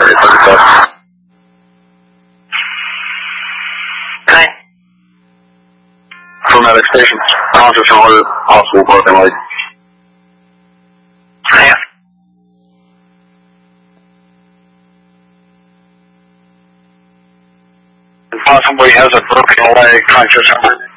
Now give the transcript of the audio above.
Okay. From medic station, conscious and order, hospital parking light. Yeah. Possibly has a broken leg, conscious and order.